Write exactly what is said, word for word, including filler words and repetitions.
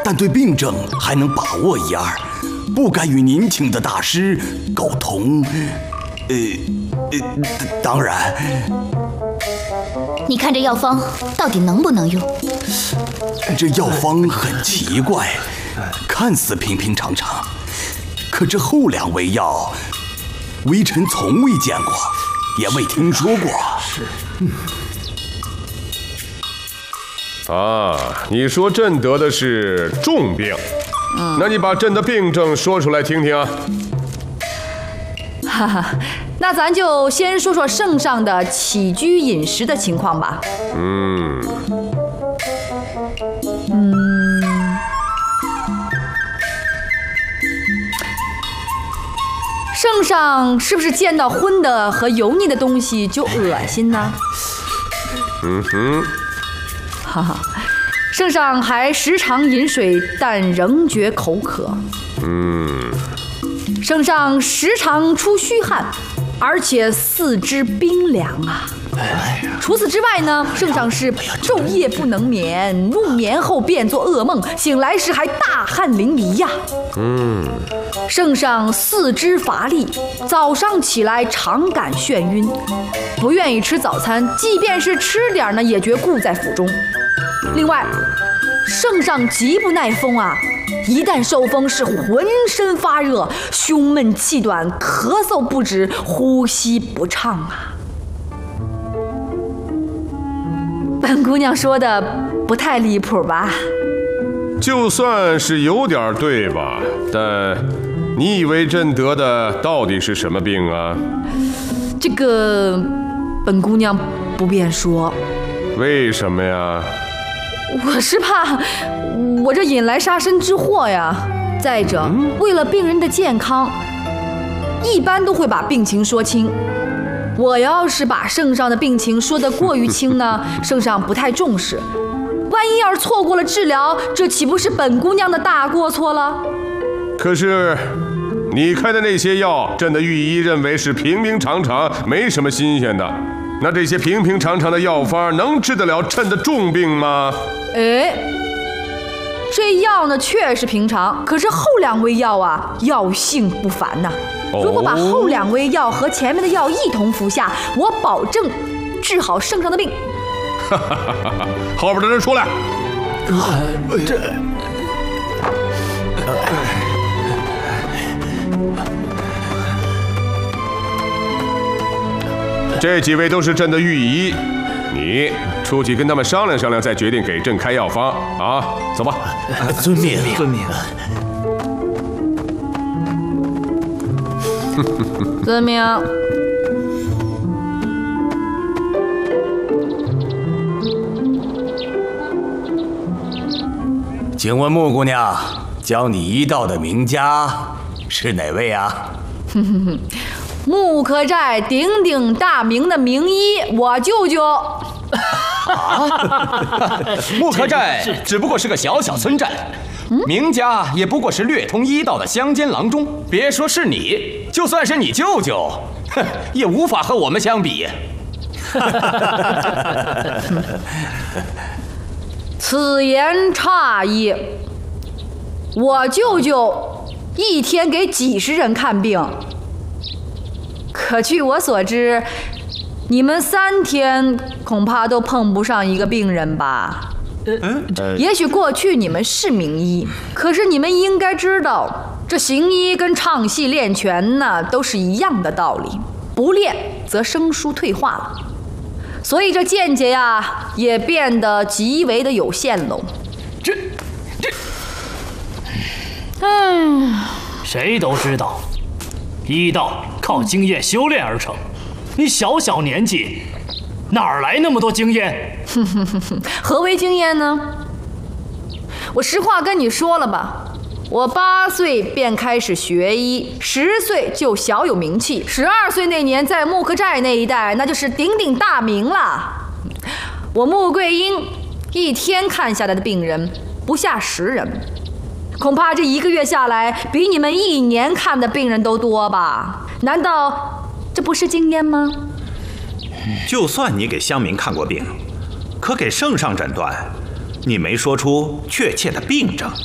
但对病症还能把握一二，不敢与您请的大师苟同。呃呃，当然。 你看这药方到底能不能用？ 这药方很奇怪，看似平平常常，可这后两味药，微臣从未见过，也未听说过。 是。 嗯。 啊，你说朕得的是重病，嗯，那你把朕的病症说出来听听啊。 哈哈，那咱就先说说圣上的起居饮食的情况吧。 嗯。 嗯。圣上是不是见到荤的和油腻的东西就恶心呢？ 嗯哼。 哈哈，圣上还时常饮水，但仍觉口渴。 嗯。 圣上时常出虚汗，而且四肢冰凉啊。 哎呀， 除此之外呢，圣上是昼夜不能眠，入眠后便做噩梦，醒来时还大汗淋漓呀。 嗯。 圣上四肢乏力，早上起来常感眩晕，不愿意吃早餐，即便是吃点呢，也觉固在腹中。另外，圣上极不耐风啊，一旦受风是浑身发热，胸闷气短，咳嗽不止，呼吸不畅啊。本姑娘说的不太离谱吧？ 就算是有点对吧，但你以为朕得的到底是什么病啊？ 这个本姑娘不便说。 为什么呀？ 我是怕我这引来杀身之祸呀。再者，嗯、为了病人的健康，一般都会把病情说清。我要是把圣上的病情说得过于轻呢，圣上不太重视，万一要是错过了治疗，这岂不是本姑娘的大过错了？ 可是你开的那些药，朕的御医认为是平平常常，没什么新鲜的。那这些平平常常的药方能治得了朕的重病吗？ 哎，这药呢确实平常，可是后两味药啊，药性不凡呐、啊。如果把后两味药和前面的药一同服下，我保证治好圣上的病。 哈哈哈哈！后边的人出来。 呃、这。 这几位都是朕的御医，你出去跟他们商量商量，再决定给朕开药方啊！走吧。 遵命，遵命。 遵命。 请问穆姑娘，教你医道的名家是哪位啊？ 哼哼哼。木柯寨鼎鼎大名的名医，我舅舅。 啊，木柯寨只不过是个小小村寨，嗯、名家也不过是略通医道的乡间郎中。别说是你，就算是你舅舅，哼，也无法和我们相比。 此言差矣，我舅舅一天给几十人看病。可据我所知，你们三天恐怕都碰不上一个病人吧？嗯，也许过去你们是名医，可是你们应该知道，这行医跟唱戏练拳呢，都是一样的道理，不练则生疏退化了，所以这见解呀，也变得极为的有限喽。 这这， 嗯， 谁都知道，医道靠经验修炼而成。你小小年纪，哪儿来那么多经验？ 何为经验呢？我实话跟你说了吧，我八岁便开始学医，十岁就小有名气，十二岁那年在木柯寨那一带，那就是鼎鼎大名了。我穆桂英一天看下来的病人不下十人，恐怕这一个月下来，比你们一年看的病人都多吧？难道这不是经验吗？ 就算你给乡民看过病，可给圣上诊断，你没说出确切的病症，